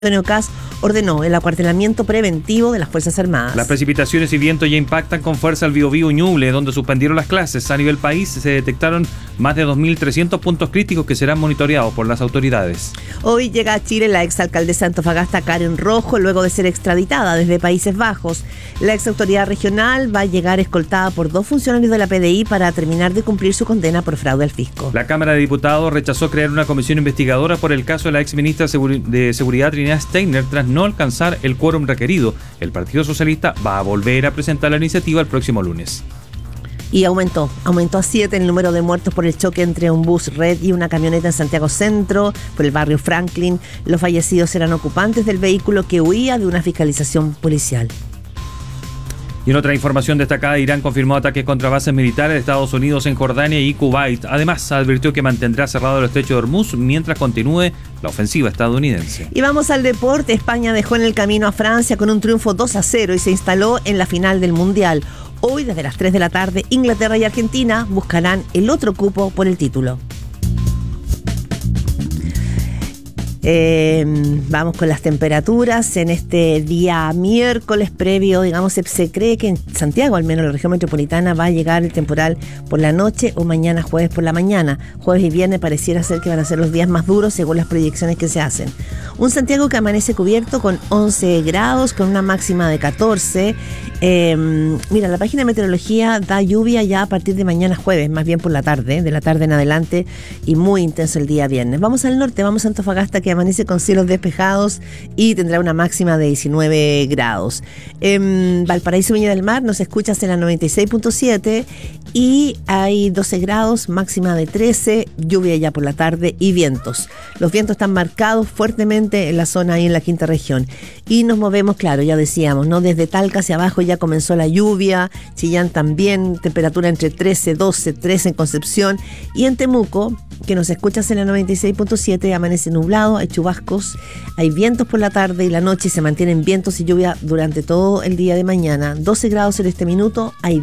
Antonio Kast ordenó el acuartelamiento preventivo de las Fuerzas Armadas. Las precipitaciones y viento ya impactan con fuerza al Biobío y Ñuble, donde suspendieron las clases. A nivel país se detectaron más de 2.300 puntos críticos que serán monitoreados por las autoridades. Hoy llega a Chile la exalcaldesa de Antofagasta, Karen Rojo, luego de ser extraditada desde Países Bajos. La exautoridad regional va a llegar escoltada por 2 funcionarios de la PDI para terminar de cumplir su condena por fraude al fisco. La Cámara de Diputados rechazó crear una comisión investigadora por el caso de la exministra de Seguridad Trinidad Steiner tras no alcanzar el quórum requerido. El Partido Socialista va a volver a presentar la iniciativa el próximo lunes. Y aumentó a 7 el número de muertos por el choque entre un bus red y una camioneta en Santiago Centro, por el barrio Franklin. Los fallecidos eran ocupantes del vehículo que huía de una fiscalización policial. Y en otra información destacada, Irán confirmó ataques contra bases militares de Estados Unidos en Jordania y Kuwait. Además, advirtió que mantendrá cerrado el estrecho de Hormuz mientras continúe la ofensiva estadounidense. Y vamos al deporte. España dejó en el camino a Francia con un triunfo 2-0 y se instaló en la final del Mundial. Hoy, desde las 3 de la tarde, Inglaterra y Argentina buscarán el otro cupo por el título. Vamos con las temperaturas en este día miércoles previo, digamos, se cree que en Santiago, al menos en la región metropolitana, va a llegar el temporal por la noche o mañana jueves por la mañana. Jueves y viernes pareciera ser que van a ser los días más duros según las proyecciones que se hacen. Un Santiago que amanece cubierto con 11 grados, con una máxima de 14. Mira, la página de meteorología da lluvia ya a partir de mañana jueves, más bien por la tarde, de la tarde en adelante, y muy intenso el día viernes. Vamos al norte, vamos a Antofagasta, que amanece con cielos despejados y tendrá una máxima de 19 grados. En Valparaíso, Viña del Mar, nos escuchas en la 96.7 y hay 12 grados, máxima de 13, lluvia ya por la tarde y vientos. Los vientos están marcados fuertemente en la zona ahí en la quinta región. Y nos movemos, claro, ya decíamos, ¿no? Desde Talca hacia abajo ya comenzó la lluvia, Chillán también, temperatura entre 13, 12, 13 en Concepción, y en Temuco, que nos escuchas en la 96.7, amanece nublado, hay chubascos, hay vientos por la tarde y la noche, se mantienen vientos y lluvia durante todo el día de mañana. 12 grados en este minuto, hay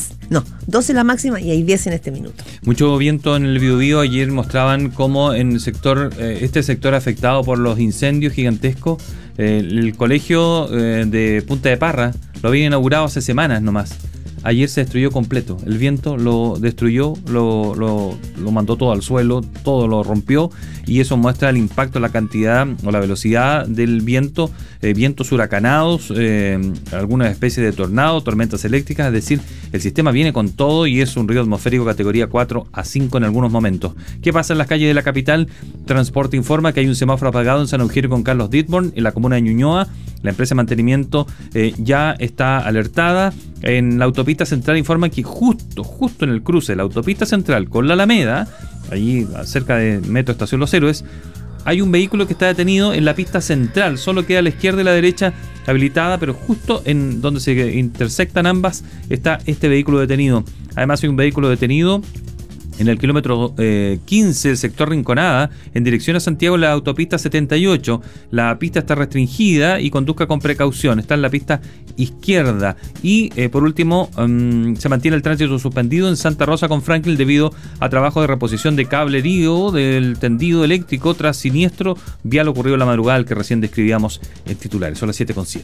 12 la máxima y hay 10 en este minuto. Mucho viento en el Biobío. Ayer mostraban cómo en el sector, este sector afectado por los incendios gigantescos, el colegio de Punta de Parra lo había inaugurado hace semanas nomás. Ayer se destruyó completo, el viento lo destruyó, lo mandó todo al suelo, todo lo rompió, y eso muestra el impacto, la cantidad o la velocidad del viento, vientos huracanados, algunas especies de tornados, tormentas eléctricas, es decir, el sistema viene con todo y es un río atmosférico categoría 4 a 5 en algunos momentos. ¿Qué pasa en las calles de la capital? Transporte informa que hay un semáforo apagado en San Eugenio con Carlos Dittborn, en la comuna de Ñuñoa. La empresa de mantenimiento ya está alertada. En la autopista central informa que justo en el cruce de la autopista central con la Alameda, allí cerca de Metro Estación Los Héroes, hay un vehículo que está detenido en la pista central. Solo queda a la izquierda y la derecha habilitada, pero justo en donde se intersectan ambas está este vehículo detenido. Además hay un vehículo detenido en el kilómetro 15, el sector Rinconada, en dirección a Santiago, la autopista 78. La pista está restringida y conduzca con precaución. Está en la pista izquierda. Y por último, se mantiene el tránsito suspendido en Santa Rosa con Franklin debido a trabajo de reposición de cablerío del tendido eléctrico tras siniestro vial ocurrido la madrugada, al que recién describíamos en titulares. Son las 7:07.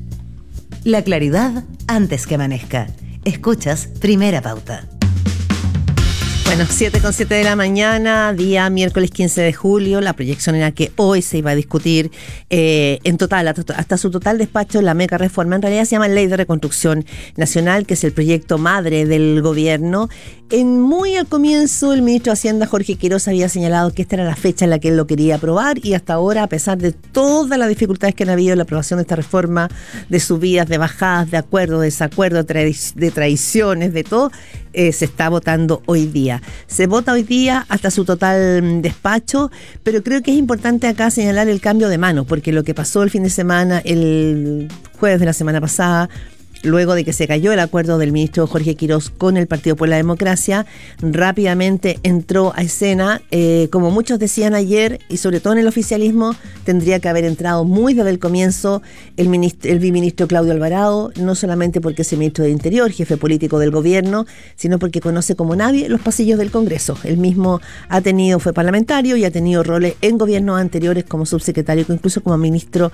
La claridad antes que amanezca. Escuchas Primera Pauta. Bueno, 7:07 de la mañana, día miércoles 15 de julio. La proyección era que hoy se iba a discutir en total, hasta su total despacho, la mega reforma. En realidad se llama Ley de Reconstrucción Nacional, que es el proyecto madre del gobierno. Muy al comienzo, el ministro de Hacienda, Jorge Quiroz, había señalado que esta era la fecha en la que él lo quería aprobar, y hasta ahora, a pesar de todas las dificultades que han habido en la aprobación de esta reforma, de subidas, de bajadas, de acuerdos, de desacuerdos, de traiciones, de todo, se está votando hoy día. Se vota hoy día hasta su total despacho, pero creo que es importante acá señalar el cambio de mano, porque lo que pasó el fin de semana, el jueves de la semana pasada, luego de que se cayó el acuerdo del ministro Jorge Quirós con el Partido por la Democracia, rápidamente entró a escena, como muchos decían ayer, y sobre todo en el oficialismo, tendría que haber entrado muy desde el comienzo el viceministro Claudio Alvarado, no solamente porque es el ministro de Interior, jefe político del gobierno, sino porque conoce como nadie los pasillos del Congreso. Él mismo fue parlamentario y ha tenido roles en gobiernos anteriores como subsecretario, incluso como ministro